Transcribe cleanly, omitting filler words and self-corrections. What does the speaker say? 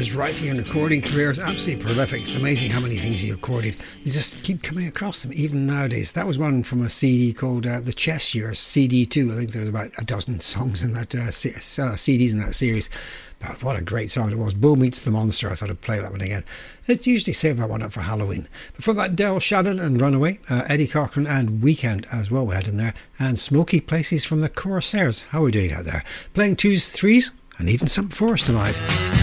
His writing and recording career is absolutely prolific. It's amazing how many things he recorded. You just keep coming across them, even nowadays. That was one from a CD called The Chess Years, CD2. I think there's about a dozen songs in that CDs in that series. But what a great song it was. Bull Meets the Monster. I thought I'd play that one again. Let's usually save that one up for Halloween. Before that, Daryl Shannon and Runaway, Eddie Cochran and Weekend as well we had in there, and Smoky Places from the Corsairs. How are we doing out there? Playing twos, threes, and even some fours tonight.